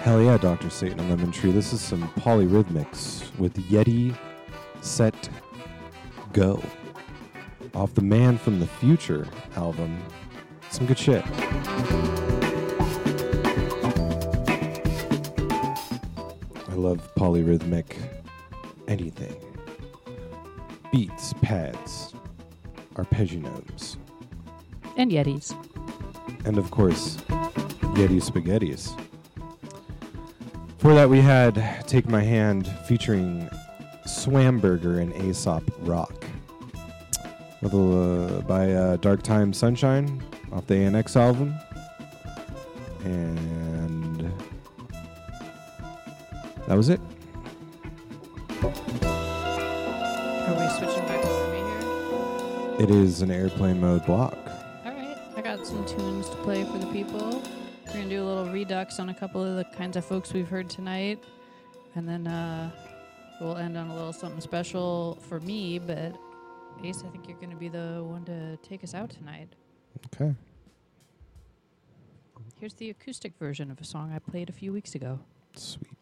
Hell yeah, Dr. Satan and Lemon Tree. This is some Polyrhythmics with Yeti Set Go off the Man from the Future album. Some good shit. I love polyrhythmic anything. Beats, pads, arpeggios. And Yetis. And of course, Yeti Spaghettis. For that we had Take My Hand featuring Swamburger and Aesop Rock. By Dark Time Sunshine off the ANX album. And that was it. Are we switching back over to me here? It is an airplane mode block. All right. I got some tunes to play for the people. We're going to do a little redux on a couple of the kinds of folks we've heard tonight. And then we'll end on a little something special for me. But, Ace, I think you're going to be the one to take us out tonight. Okay. Here's the acoustic version of a song I played a few weeks ago. Sweet.